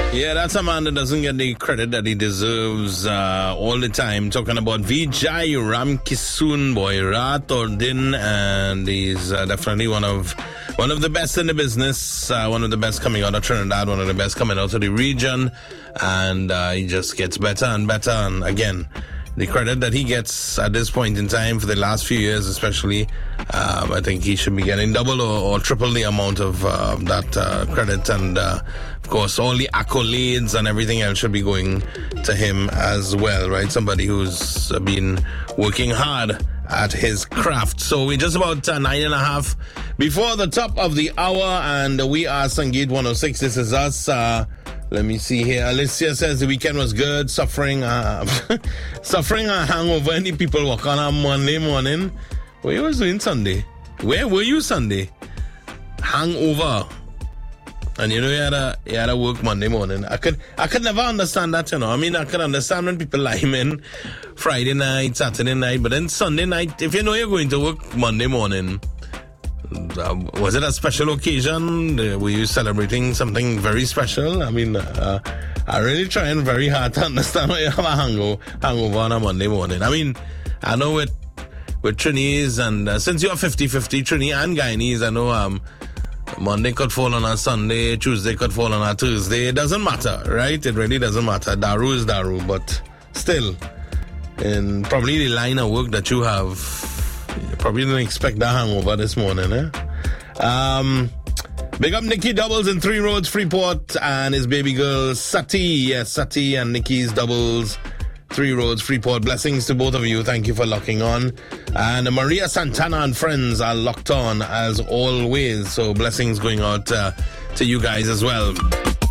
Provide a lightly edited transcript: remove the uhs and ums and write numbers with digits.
Yeah, that's a man that doesn't get the credit that he deserves all the time. Talking about Vijay Ramkissoon, boy, Ratordin, and he's definitely one of the best in the business, one of the best coming out of Trinidad, one of the best coming out of the region, and he just gets better and better. And again, the credit that he gets at this point in time for the last few years especially, I think he should be getting double or triple the amount of that credit, and of course all the accolades and everything else should be going to him as well, right? Somebody who's been working hard at his craft. So we're just about 9.5 before the top of the hour, and we are Sangeet 106. This is us. Let me see here. Alicia says the weekend was good. Suffering a hangover. Any people walk on Monday morning? What you was doing Sunday? Where were you Sunday? Hangover. And you know you had to work Monday morning. I could never understand that, you know. I mean, I could understand when people lime in Friday night, Saturday night, but then Sunday night, if you know you're going to work Monday morning, was it a special occasion? Were you celebrating something very special? I mean, I really trying very hard to understand why you have a hangover on a Monday morning. I mean, I know with Trinis, and since you're 50-50, Trini and Guyanese, I know Monday could fall on a Sunday, Tuesday could fall on a Thursday. It doesn't matter, right? It really doesn't matter. Daru is Daru, but still, in probably the line of work that you have, you probably didn't expect that hangover this morning, eh? Big up Nikki Doubles in 3 Roads, Freeport, and his baby girl Sati. Yes, Sati and Nikki's Doubles, 3 Roads, Freeport. Blessings to both of you. Thank you for locking on. And Maria Santana and friends are locked on as always. So blessings going out to you guys as well.